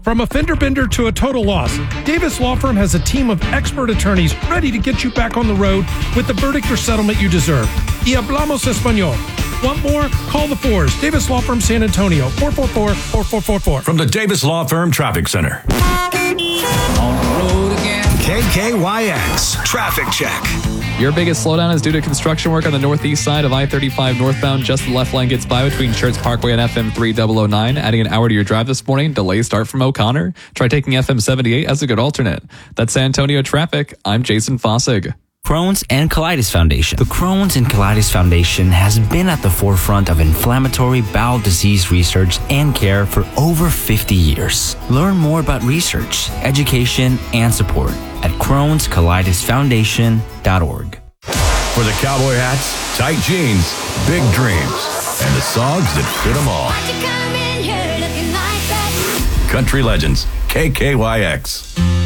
From a fender bender to a total loss, Davis Law Firm has a team of expert attorneys ready to get you back on the road with the verdict or settlement you deserve. Y hablamos español. Want more? Call the Fours. Davis Law Firm San Antonio, 444-4444. From the Davis Law Firm Traffic Center. KKYX Traffic Check. Your biggest slowdown is due to construction work on the northeast side of I-35 northbound. Just the left lane gets by between Church Parkway and FM 3009, adding an hour to your drive this morning. Delays start from O'Connor. Try taking FM 78 as a good alternate. That's San Antonio traffic. I'm Jason Fossig. Crohn's and Colitis Foundation. The Crohn's and Colitis Foundation has been at the forefront of inflammatory bowel disease research and care for over 50 years. Learn more about research, education, and support at Crohn'sColitisFoundation.org. For the cowboy hats, tight jeans, big dreams, and the songs that fit them all. Country Legends, KKYX.